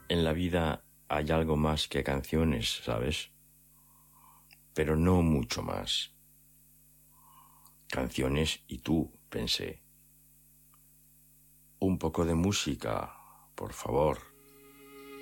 En la vida hay algo más que canciones, ¿sabes? Pero no mucho más. Canciones y tú, pensé. Un poco de música, por favor.